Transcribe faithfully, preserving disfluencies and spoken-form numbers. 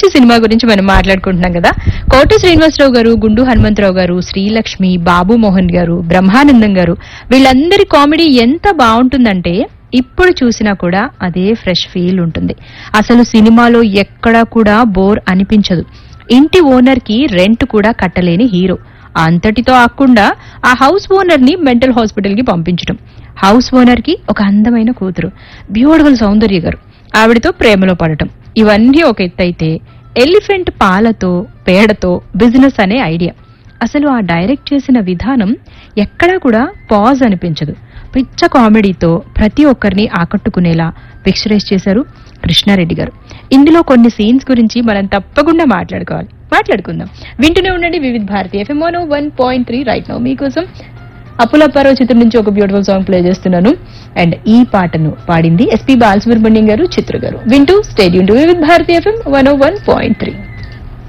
కోటి సినిమా గురించి మనం మాట్లాడుకుంటున్నాం కదా. కోటి శ్రీనివాసరావు గారు, గుండు హనుమంతరావు గారు, శ్రీలక్ష్మి, బాబు మోహన్ గారు, బ్రహ్మానందం గారు వీళ్ళందరి కామెడీ ఎంత బాగుంటుందంటే ఇప్పుడు చూసినా కూడా అదే ఫ్రెష్ ఫీల్ ఉంటుంది. అసలు సినిమాలో ఎక్కడా కూడా బోర్ అనిపించదు. ఇంటి ఓనర్ కి రెంట్ కూడా కట్టలేని హీరో, అంతటితో ఆకుండా ఆ హౌస్ ఓనర్ ని మెంటల్ హాస్పిటల్ కి పంపించడం, హౌస్ ఓనర్ కి ఒక అందమైన కూతురు బ్యూటిఫుల్ సౌందర్య గారు, ఆవిడతో ప్రేమలో పడటం, ఇవన్నీ ఒక ఎత్తైతే ఎలిఫెంట్ పాలతో పేడతో బిజినెస్ అనే ఐడియా. అసలు ఆ డైరెక్ట్ చేసిన విధానం ఎక్కడా కూడా పాజ్ అనిపించదు. పిచ్చ కామెడీతో ప్రతి ఒక్కరిని ఆకట్టుకునేలా పిక్చరైజ్ చేశారు కృష్ణారెడ్డి గారు. ఇందులో కొన్ని సీన్స్ గురించి మనం తప్పకుండా మాట్లాడుకోవాలి, మాట్లాడుకుందాం. వింటూనే ఉండండి వివిధ Bharati FM one point three. Right now మీకోసం అప్పులప్పారావు చిత్రం నుంచి ఒక బ్యూటిఫుల్ సాంగ్ ప్లే చేస్తున్నాను. అండ్ ఈ పాటను పాడింది ఎస్పీ బాలసుబ్రహ్మణ్యం గారు, చిత్ర గారు. వింటూ స్టేడియం టు వివిధ Bharati FM one point three.